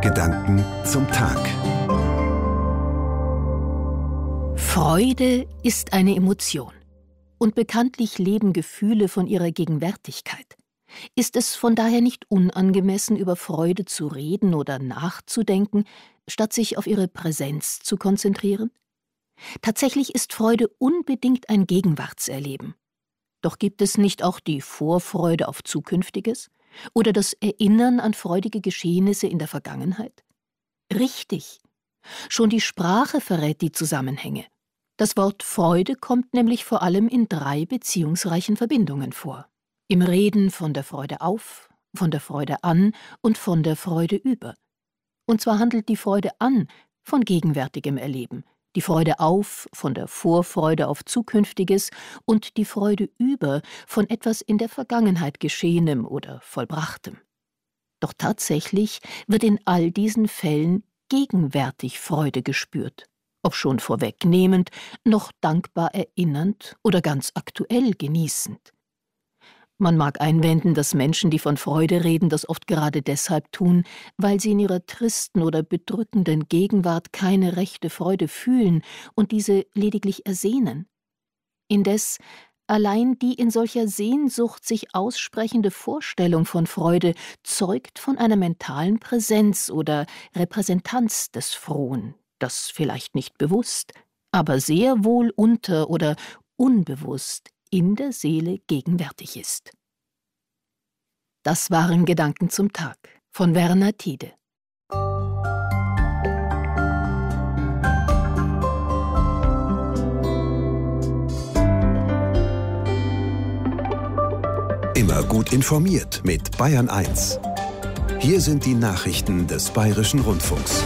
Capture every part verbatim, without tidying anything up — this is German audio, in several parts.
Gedanken zum Tag. Freude ist eine Emotion. Und bekanntlich leben Gefühle von ihrer Gegenwärtigkeit. Ist es von daher nicht unangemessen, über Freude zu reden oder nachzudenken, statt sich auf ihre Präsenz zu konzentrieren? Tatsächlich ist Freude unbedingt ein Gegenwartserleben. Doch gibt es nicht auch die Vorfreude auf Zukünftiges oder das Erinnern an freudige Geschehnisse in der Vergangenheit? Richtig. Schon die Sprache verrät die Zusammenhänge. Das Wort Freude kommt nämlich vor allem in drei beziehungsreichen Verbindungen vor. Im Reden von der Freude auf, von der Freude an und von der Freude über. Und zwar handelt die Freude an von gegenwärtigem Erleben, die Freude auf von der Vorfreude auf Zukünftiges und die Freude über von etwas in der Vergangenheit Geschehenem oder Vollbrachtem. Doch tatsächlich wird in all diesen Fällen gegenwärtig Freude gespürt, ob schon vorwegnehmend, noch dankbar erinnernd oder ganz aktuell genießend. Man mag einwenden, dass Menschen, die von Freude reden, das oft gerade deshalb tun, weil sie in ihrer tristen oder bedrückenden Gegenwart keine rechte Freude fühlen und diese lediglich ersehnen. Indes, allein die in solcher Sehnsucht sich aussprechende Vorstellung von Freude zeugt von einer mentalen Präsenz oder Repräsentanz des Frohen, das vielleicht nicht bewusst, aber sehr wohl unter- oder unbewusst in der Seele gegenwärtig ist. Das waren Gedanken zum Tag von Werner Tiede. Immer gut informiert mit Bayern eins. Hier sind die Nachrichten des Bayerischen Rundfunks.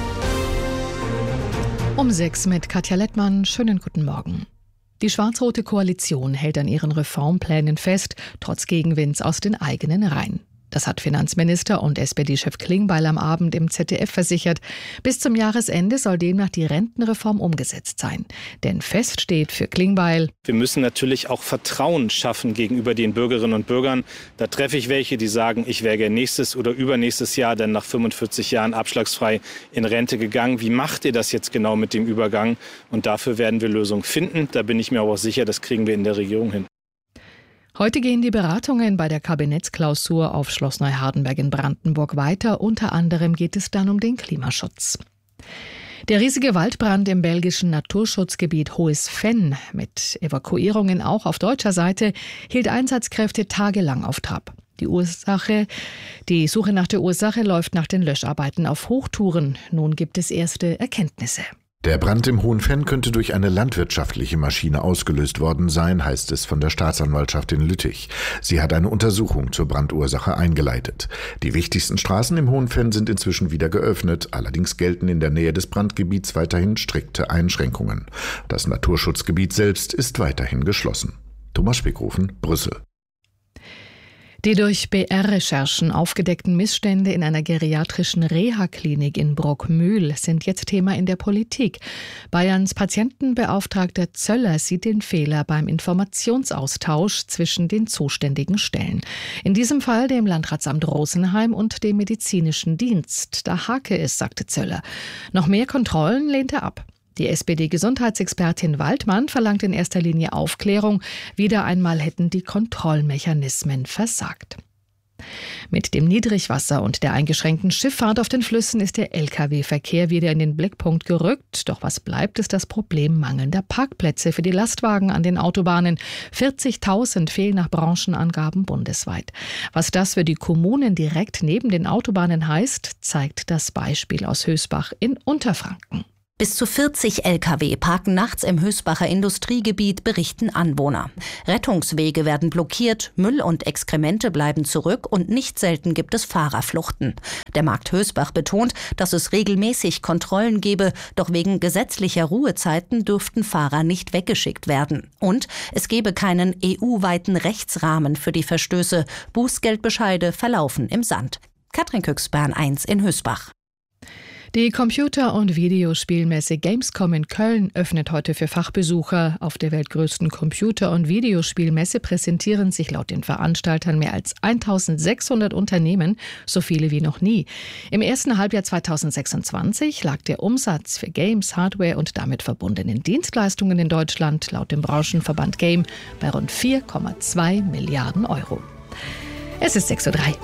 Um sechs mit Katja Lettmann. Schönen guten Morgen. Die schwarz-rote Koalition hält an ihren Reformplänen fest, trotz Gegenwinds aus den eigenen Reihen. Das hat Finanzminister und S P D-Chef Klingbeil am Abend im Z D F versichert. Bis zum Jahresende soll demnach die Rentenreform umgesetzt sein. Denn fest steht für Klingbeil: Wir müssen natürlich auch Vertrauen schaffen gegenüber den Bürgerinnen und Bürgern. Da treffe ich welche, die sagen, ich wäre gerne nächstes oder übernächstes Jahr dann nach fünfundvierzig Jahren abschlagsfrei in Rente gegangen. Wie macht ihr das jetzt genau mit dem Übergang? Und dafür werden wir Lösungen finden. Da bin ich mir aber auch sicher, das kriegen wir in der Regierung hin. Heute gehen die Beratungen bei der Kabinettsklausur auf Schloss Neuhardenberg in Brandenburg weiter. Unter anderem geht es dann um den Klimaschutz. Der riesige Waldbrand im belgischen Naturschutzgebiet Hohes Venn, mit Evakuierungen auch auf deutscher Seite, hielt Einsatzkräfte tagelang auf Trab. Die Ursache, die Suche nach der Ursache läuft nach den Löscharbeiten auf Hochtouren. Nun gibt es erste Erkenntnisse. Der Brand im Hohen Venn könnte durch eine landwirtschaftliche Maschine ausgelöst worden sein, heißt es von der Staatsanwaltschaft in Lüttich. Sie hat eine Untersuchung zur Brandursache eingeleitet. Die wichtigsten Straßen im Hohen Venn sind inzwischen wieder geöffnet, allerdings gelten in der Nähe des Brandgebiets weiterhin strikte Einschränkungen. Das Naturschutzgebiet selbst ist weiterhin geschlossen. Thomas Spickhofen, Brüssel. Die durch B R-Recherchen aufgedeckten Missstände in einer geriatrischen Reha-Klinik in Brockmühl sind jetzt Thema in der Politik. Bayerns Patientenbeauftragter Zöller sieht den Fehler beim Informationsaustausch zwischen den zuständigen Stellen. In diesem Fall dem Landratsamt Rosenheim und dem Medizinischen Dienst. Da hake es, sagte Zöller. Noch mehr Kontrollen lehnt er ab. Die S P D-Gesundheitsexpertin Waldmann verlangt in erster Linie Aufklärung. Wieder einmal hätten die Kontrollmechanismen versagt. Mit dem Niedrigwasser und der eingeschränkten Schifffahrt auf den Flüssen ist der L K W-Verkehr wieder in den Blickpunkt gerückt. Doch was bleibt, ist das Problem mangelnder Parkplätze für die Lastwagen an den Autobahnen. vierzigtausend fehlen nach Branchenangaben bundesweit. Was das für die Kommunen direkt neben den Autobahnen heißt, zeigt das Beispiel aus Hösbach in Unterfranken. Bis zu vierzig L K W parken nachts im Hösbacher Industriegebiet, berichten Anwohner. Rettungswege werden blockiert, Müll und Exkremente bleiben zurück und nicht selten gibt es Fahrerfluchten. Der Markt Hösbach betont, dass es regelmäßig Kontrollen gebe, doch wegen gesetzlicher Ruhezeiten dürften Fahrer nicht weggeschickt werden. Und es gebe keinen E U-weiten Rechtsrahmen für die Verstöße. Bußgeldbescheide verlaufen im Sand. Katrin Küchs, Bayern eins in Hösbach. Die Computer- und Videospielmesse Gamescom in Köln öffnet heute für Fachbesucher. Auf der weltgrößten Computer- und Videospielmesse präsentieren sich laut den Veranstaltern mehr als eintausendsechshundert Unternehmen, so viele wie noch nie. Im ersten Halbjahr zweitausendsechsundzwanzig lag der Umsatz für Games, Hardware und damit verbundenen Dienstleistungen in Deutschland laut dem Branchenverband Game bei rund vier Komma zwei Milliarden Euro. Es ist sechs Uhr drei.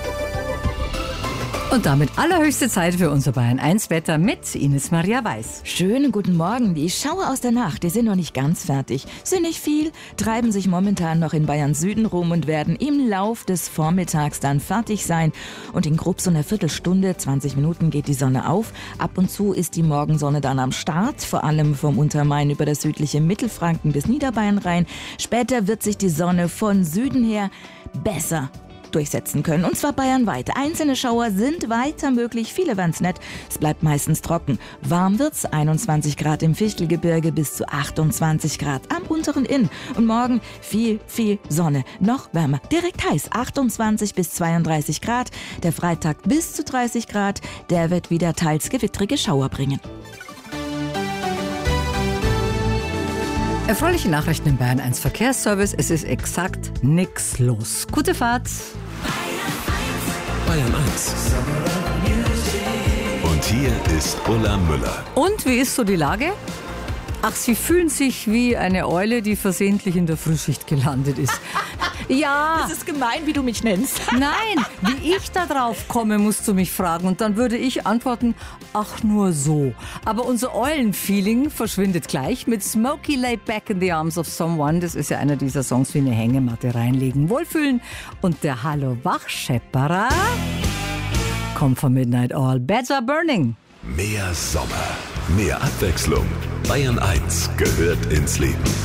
Und damit allerhöchste Zeit für unser Bayern eins Wetter mit Ines Maria Weiß. Schönen guten Morgen. Die Schauer aus der Nacht, die sind noch nicht ganz fertig. Sind nicht viel, treiben sich momentan noch in Bayern Süden rum und werden im Lauf des Vormittags dann fertig sein. Und in grob so einer Viertelstunde, zwanzig Minuten geht die Sonne auf. Ab und zu ist die Morgensonne dann am Start, vor allem vom Untermain über das südliche Mittelfranken bis Niederbayern rein. Später wird sich die Sonne von Süden her besser durchsetzen können. Und zwar bayernweit. Einzelne Schauer sind weiter möglich. Viele werden's nicht. Es bleibt meistens trocken. Warm wird's. einundzwanzig Grad im Fichtelgebirge bis zu achtundzwanzig Grad am unteren Inn. Und morgen viel, viel Sonne. Noch wärmer. Direkt heiß. achtundzwanzig bis zweiunddreißig Grad. Der Freitag bis zu dreißig Grad. Der wird wieder teils gewittrige Schauer bringen. Erfreuliche Nachrichten im Bayern eins Verkehrsservice. Es ist exakt nix los. Gute Fahrt. Bayern eins. Und hier ist Ulla Müller. Und wie ist so die Lage? Ach, Sie fühlen sich wie eine Eule, die versehentlich in der Frühschicht gelandet ist. Ja. Das ist gemein, wie du mich nennst. Nein, wie ich da drauf komme, musst du mich fragen. Und dann würde ich antworten, ach nur so. Aber unser Eulenfeeling verschwindet gleich mit Smokey Laid Back in the Arms of Someone. Das ist ja einer dieser Songs wie eine Hängematte reinlegen. Wohlfühlen. Und der Hallo Wachschepperer kommt von Midnight Oil. Beds are burning. Mehr Sommer, mehr Abwechslung. Bayern eins gehört ins Leben.